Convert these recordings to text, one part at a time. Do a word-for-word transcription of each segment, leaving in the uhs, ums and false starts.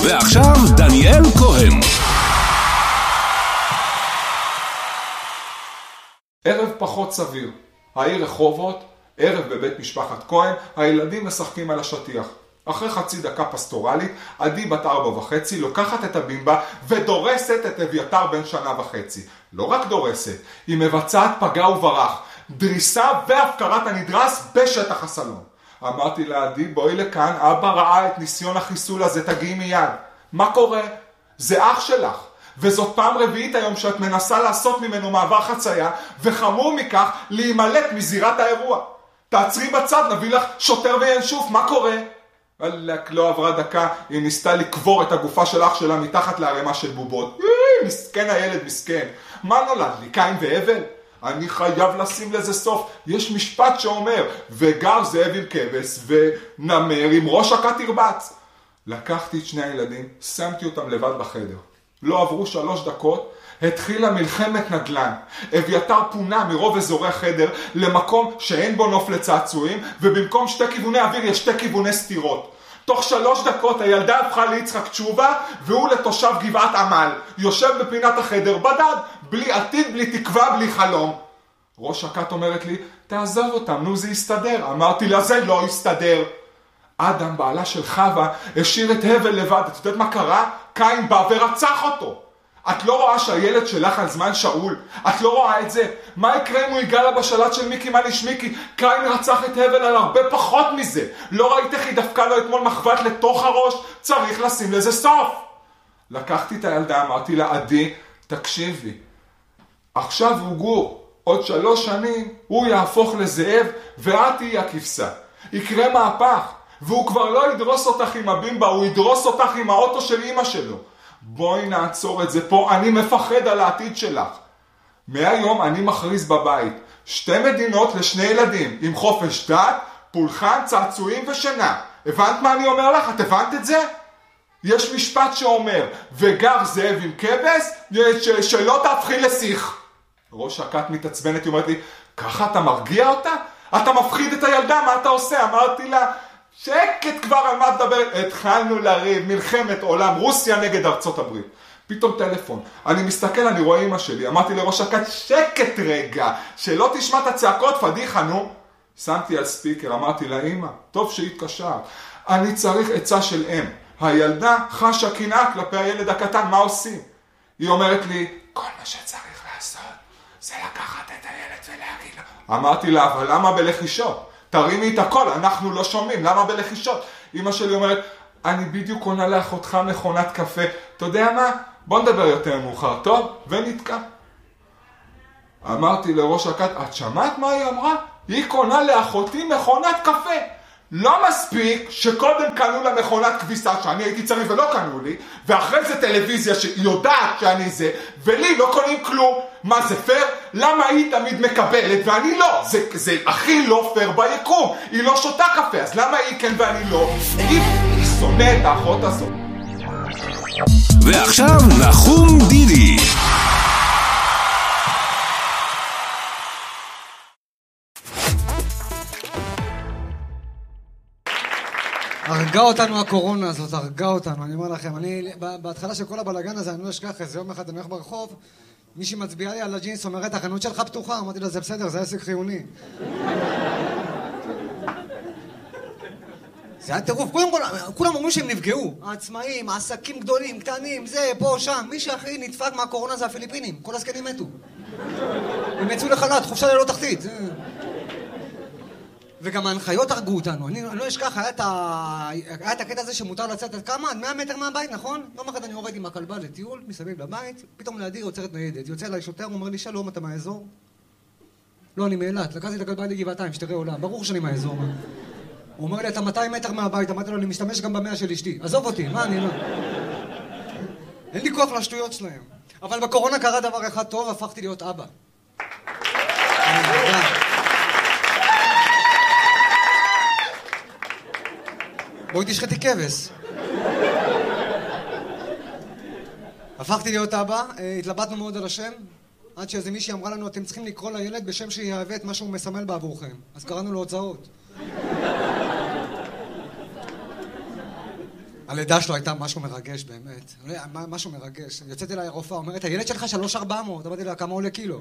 ועכשיו דניאל כהן. ערב פחות סביר. העיר רחובות, ערב בבית משפחת כהן, הילדים משחקים על השטיח. אחרי חצי דקה פסטורלית, עדי בת ארבע וחצי לוקחת את הבימבה ודורסת את אביתר בן שנה וחצי. לא רק דורסת, היא מבצעת פגע וברח, דריסה והפקרת הנדרס בשטח הסלון. אמרתי לה, עדי, בואי לכאן, אבא ראה את ניסיון החיסול הזה, תגיעי מיד. מה קורה? זה אח שלך. וזאת פעם רביעית היום שאת מנסה לעשות ממנו מעבר חצייה, וחמור מכך להימלט מזירת האירוע. תעצרי בצד, נביא לך שוטר וינשוף, מה קורה? לא עברה דקה, היא ניסתה לקבור את הגופה של אח שלה מתחת לערימה של בובות. מסכן הילד, מסכן. מה נולד לי, קין והבל? אני חייב לשים לזה סוף. יש משפט שאומר, וגר זאב עם כבש ונמר עם ראש הכת תרבץ. לקחתי את שני הילדים, שמתי אותם לבד בחדר. לא עברו שלוש דקות, התחילה מלחמת נדל"ן. אביתר פונה מרוב אזורי החדר למקום שאין בו נוף לצעצועים, ובמקום שתי כיווני אוויר יש שתי כיווני סתירות. תוך שלוש דקות הילדה הפכה ליצחק תשובה, והוא לתושב גבעת עמל. יושב בפינת החדר בדד, בלי עתיד, בלי תקווה, בלי חלום. ראש הכת אומרת לי, תעזוב אותם, נו זה יסתדר. אמרתי לה, זה לא יסתדר. אדם, בעלה של חווה, השאיר את הבל לבד. את יודעת מה קרה? קין בא ורצח אותו. את לא רואה שהילד שלך על זמן שאול? את לא רואה את זה? מה יקרה אם הוא יגע בשלט של מיקי מניש מיקי? קין רצח את הבל על הרבה פחות מזה. לא ראית איך היא דפקה לו אתמול מחבת לתוך הראש? צריך לשים לזה סוף. לקחתי את הילדה, אמרתי לה, עדי, תקשיבי. עכשיו הוא גור. עוד שלוש שנים הוא יהפוך לזאב ואת תהיי הכבשה. יקרה מהפך. והוא כבר לא ידרוס אותך עם הבימבה, הוא ידרוס אותך עם האוטו של אמא שלו. בואי נעצור את זה פה, אני מפחד על העתיד שלך. מהיום אני מכריז בבית, שתי מדינות לשני ילדים, עם חופש דת, פולחן, צעצועים ושינה. הבנת מה אני אומר לך? את הבנת את זה? יש משפט שאומר, וגר זאב עם כבש, ש- שלא תהפכי לשיח. ראש הכת מתעצבנת, היא אומרת לי, ככה אתה מרגיע אותה? אתה מפחיד את הילדה, מה אתה עושה? אמרתי לה, שקט כבר, על מה תדבר? התחלנו לריב, מלחמת עולם, רוסיה נגד ארצות הברית. פתאום טלפון, אני מסתכל, אני רואה אמא שלי, אמרתי לראש הכת, שקט רגע, שלא תשמע את הצעקות, פדיחה, נו. שמתי על ספיקר, אמרתי לה, אמא, טוב שהתקשר, אני צריך עצה של אם. הילדה חשה קנאה כלפי הילד הקטן, מה עושים? היא אומרת לי, כל מה שצריך לעשות, זה לקחת את הילד ולהגיד לו. אמרתי לה, אבל למה בלחישות? תרימי את הכל, אנחנו לא שומעים, למה בלחישות? אמא שלי אומרת, אני בדיוק קונה לאחותך מכונת קפה, אתה יודע מה? בוא נדבר יותר מאוחר, טוב? ונתקע. אמרתי לראש הכת, את שמעת מה היא אמרה? היא קונה לאחותי מכונת קפה. לא מספיק שקודם קנו לה מכונת כביסה שאני הייתי צריך ולא קנו לי, ואחרי זה טלוויזיה שיודעת שאני זה, ולי לא קונים כלום. מה זה פייר? למה היא תמיד מקבלת ואני לא? זה, זה הכי לא פייר ביקום. היא לא שותה קפה, אז למה היא כן ואני לא? היא שונא את האחות הזאת. ועכשיו נחום דידי. הרגה אותנו הקורונה הזאת, הרגה אותנו, אני אומר לכם. אני, בהתחלה של כל הבלגן הזה, אני לא אשכח, איזה יום אחד אני הולך ברחוב, מישהי מצביעה לי על הג'ינס, אומרת, החנות שלך פתוחה, אמרתי לה, זה בסדר, זה עסק חיוני. זה היה טירוף, קודם כל, כולם אומרים שהם נפגעו, העצמאים, העסקים גדולים, קטנים, זה, פה, שם, מי שהכי נדפק מהקורונה זה הפיליפינים, כל הזקנים מתו. הם יצאו לחל"ת, חופשה ללא תחתית. וגם ההנחיות הרגו אותנו, אני לא אשכח, היה את, ה... היה את הקטע הזה שמותר לצאת עד כמה? מאה מטר מהבית, נכון? יום אחד אני יורד עם הכלבה לטיול, מסביב לבית, פתאום לידי יוצרת ניידת, יוצא אליי שוטר, הוא אומר לי, שלום, אתה מהאזור? לא, אני מאילת, לקחתי את הכלבה לגבעתיים, שתראה עולם, ברור שאני מהאזור, מה? הוא אומר לי, אתה מאתיים מטר מהבית, אמרתי לו, אני משתמש גם במאה של אשתי, עזוב אותי, מה אני לא? אין לי כוח לשטויות שלהם. אבל בקורונה קרה דבר אחד טוב, הפכתי להיות אבא. בואי תשחטי כבש. הפכתי להיות אבא, התלבטנו מאוד על השם, עד שאיזה מישהי אמרה לנו, אתם צריכים לקרוא לילד בשם שיהווה את מה שהוא מסמל בעבורכם. אז קראנו לו הוצאות. הלידה שלו הייתה משהו מרגש באמת. משהו מרגש. יוצאת אליי הרופאה, אומרת, הילד שלך שלוש ארבע מאות, אמרתי לה, כמה עולה קילו?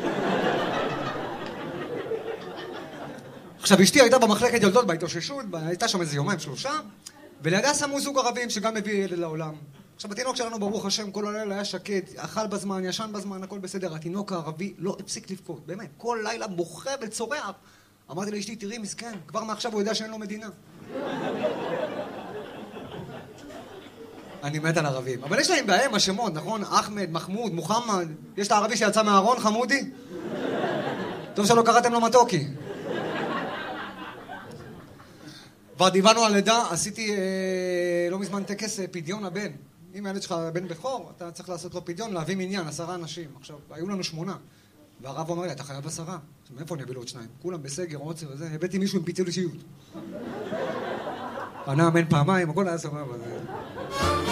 עכשיו, אשתי הייתה במחלקת יולדות בהתאוששות, הייתה שם איזה יומיים שלושה, ולידה שמו זוג ערבים שגם הביא ילד לעולם. עכשיו, התינוק שלנו, ברוך השם, כל הלילה היה שקט, אכל בזמן, ישן בזמן, הכל בסדר. התינוק הערבי לא הפסיק לבכות, באמת. כל לילה בוכה וצורח. אמרתי לאשתי, תראי, מסכן, כבר מעכשיו הוא יודע שאין לו מדינה. אני מת על ערבים. אבל יש להם בהם השמות, נכון? אחמד, מחמוד, מוחמד. יש את הערבי שיצא מהארון, חמודי? טוב שלא קראתם לו מתוקי. כבר דיברנו על לידה, עשיתי אה, לא מזמן טקס אה, פדיון הבן. אם הילד שלך בן בכור, אתה צריך לעשות לו פדיון, להביא מניין, עשרה אנשים. עכשיו, היו לנו שמונה. והרב אומר לי, אתה חייב עשרה. עכשיו, מאיפה אני אביא לו עוד שניים? כולם בסגר, עוצר וזה. הבאתי מישהו עם פיצול אישיות. ענה אמן פעמיים, הכל היה סבבה.